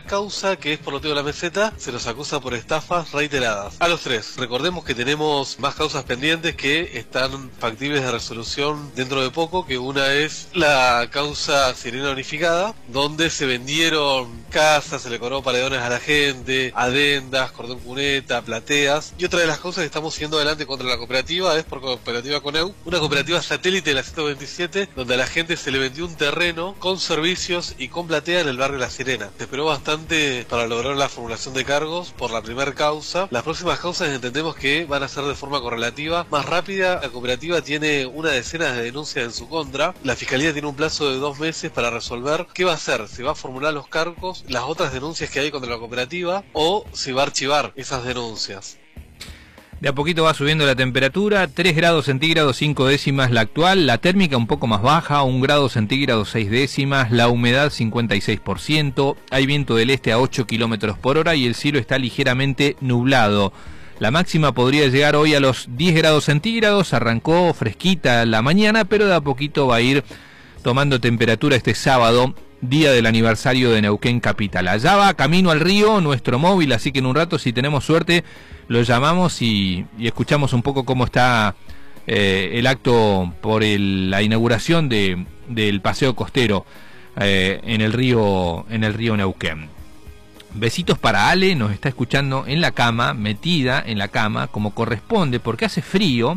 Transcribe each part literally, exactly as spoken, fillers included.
primer causa, que es por motivo de la meseta, se los acusa por estafas reiteradas. A los tres, recordemos que tenemos más causas pendientes que están factibles de resolución dentro de poco, que una es la causa Sirena Unificada, donde se vendieron casas, se le cobró paredones a la gente, adendas, cordón cuneta, plateas, y otra de las causas que estamos siguiendo adelante contra la cooperativa es por cooperativa Coneu, una cooperativa satélite de la ciento veintisiete, donde a la gente se le vendió un terreno con servicios y con platea en el barrio La Sirena. Se esperó bastante para lograr la formulación de cargos por la primera causa. Las próximas causas entendemos que van a ser de forma correlativa, más rápida. La cooperativa tiene una decena de denuncias en su contra. La fiscalía tiene un plazo de dos meses para resolver qué va a hacer, si va a formular los cargos, las otras denuncias que hay contra la cooperativa, o si va a archivar esas denuncias. De a poquito va subiendo la temperatura, tres grados centígrados, cinco décimas la actual, la térmica un poco más baja, un grado centígrado, seis décimas, la humedad cincuenta y seis por ciento, hay viento del este a ocho kilómetros por hora y el cielo está ligeramente nublado. La máxima podría llegar hoy a los diez grados centígrados, arrancó fresquita la mañana, pero de a poquito va a ir tomando temperatura este sábado, día del aniversario de Neuquén Capital. Allá va camino al río nuestro móvil, así que en un rato, si tenemos suerte, lo llamamos y, y escuchamos un poco cómo está eh, el acto por el, la inauguración de, del paseo costero eh, en el río en el río Neuquén. Besitos para Ale, nos está escuchando en la cama, metida en la cama, como corresponde, porque hace frío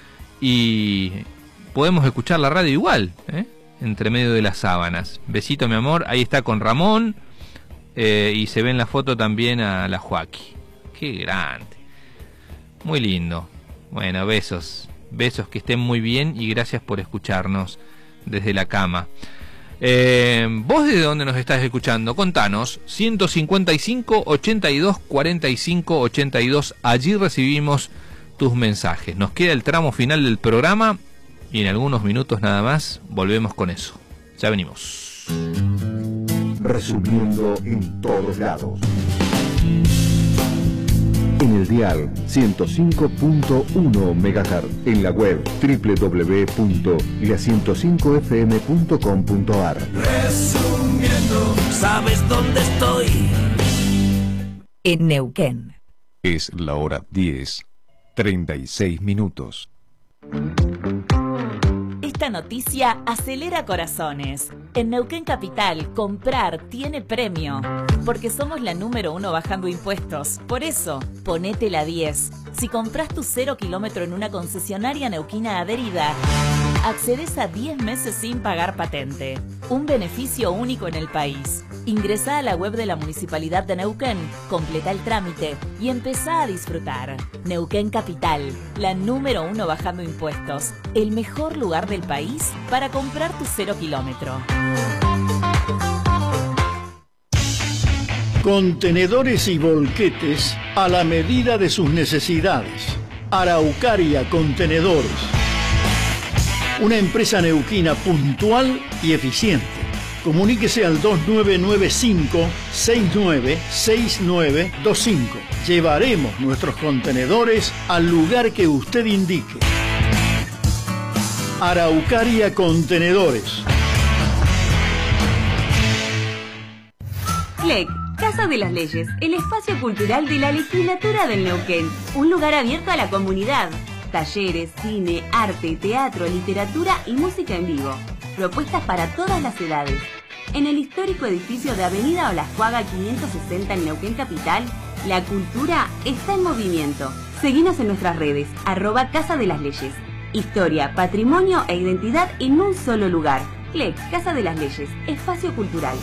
y podemos escuchar la radio igual, ¿eh? Entre medio de las sábanas. Besito, mi amor. Ahí está con Ramón eh, y se ve en la foto también a la Joaquí. Qué grande, muy lindo. Bueno, besos, besos, que estén muy bien y gracias por escucharnos desde la cama. Eh, ¿Vos de dónde nos estás escuchando? Contanos. Ciento cincuenta y cinco, ochenta y dos, cuarenta y cinco, ochenta y dos. Allí recibimos tus mensajes. Nos queda el tramo final del programa y en algunos minutos nada más volvemos con eso. Ya venimos. Resumiendo en todos lados. En el dial ciento cinco punto uno megahertz. En la web doble u doble u doble u punto la ciento cinco f m punto com punto a r. Resumiendo, ¿sabes dónde estoy? En Neuquén. Es la hora diez, treinta y seis minutos. Esta noticia acelera corazones. En Neuquén Capital, comprar tiene premio. Porque somos la número uno bajando impuestos. Por eso, ponete la diez. Si compras tu cero kilómetro en una concesionaria neuquina adherida, accedes a diez meses sin pagar patente. Un beneficio único en el país. Ingresá a la web de la Municipalidad de Neuquén, completa el trámite y empezá a disfrutar. Neuquén Capital, la número uno bajando impuestos. El mejor lugar del país para comprar tu cero kilómetro. Contenedores y volquetes a la medida de sus necesidades. Araucaria Contenedores. Una empresa neuquina puntual y eficiente. Comuníquese al dos nueve nueve cinco, seis nueve seis nueve dos cinco. Llevaremos nuestros contenedores al lugar que usted indique. Araucaria Contenedores. C L E C, Casa de las Leyes, el espacio cultural de la legislatura del Neuquén. Un lugar abierto a la comunidad. Talleres, cine, arte, teatro, literatura y música en vivo. Propuestas para todas las edades. En el histórico edificio de Avenida Olascuaga quinientos sesenta en Neuquén Capital, la cultura está en movimiento. Seguinos en nuestras redes, arroba Casa de las Leyes. Historia, patrimonio e identidad en un solo lugar. C L E C, Casa de las Leyes, espacio cultural.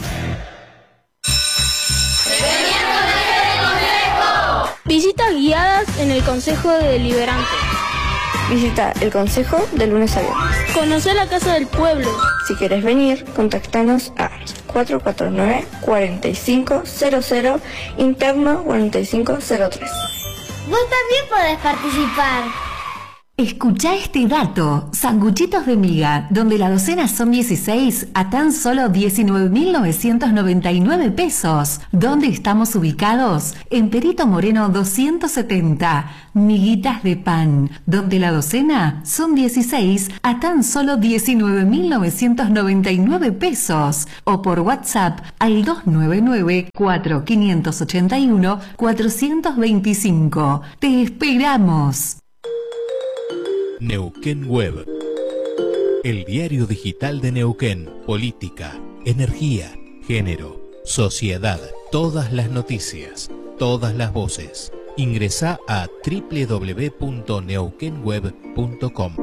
Visitas guiadas en el Consejo Deliberante. Visita el Consejo de lunes a viernes. Conocer la Casa del Pueblo. Si quieres venir, contactanos a cuatro cuatro nueve, cuatro cinco cero cero, interno cuarenta y cinco cero tres. Vos también podés participar. Escucha este dato. Sanguchitos de miga, donde la docena son dieciséis a tan solo diecinueve mil novecientos noventa y nueve pesos. ¿Dónde estamos ubicados? En Perito Moreno doscientos setenta. Miguitas de pan, donde la docena son dieciséis a tan solo diecinueve mil novecientos noventa y nueve pesos. O por WhatsApp al dos nueve nueve, cuatro cinco ocho uno, cuatro dos cinco. ¡Te esperamos! Neuquén Web, el diario digital de Neuquén. Política, energía, género, sociedad, todas las noticias, todas las voces. Ingresá a doble u doble u doble u punto neuquén web punto com.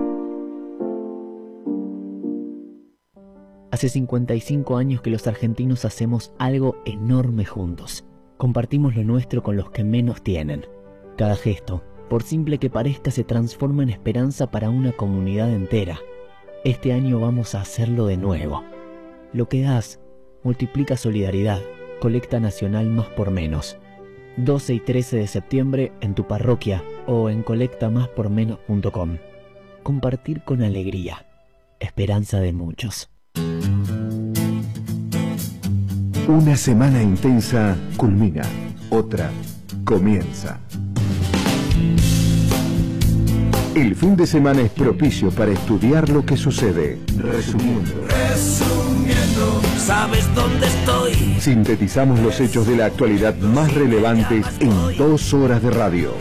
Hace cincuenta y cinco años que los argentinos hacemos algo enorme juntos. Compartimos lo nuestro con los que menos tienen. Cada gesto, por simple que parezca, se transforma en esperanza para una comunidad entera. Este año vamos a hacerlo de nuevo. Lo que das multiplica solidaridad. Colecta nacional Más por Menos. doce y trece de septiembre en tu parroquia o en colecta más por menos punto com. Compartir con alegría. Esperanza de muchos. Una semana intensa culmina. Otra comienza. El fin de semana es propicio para estudiar lo que sucede. Resumiendo. Resumiendo, ¿sabes dónde estoy? Sintetizamos los hechos de la actualidad más relevantes en dos horas de radio.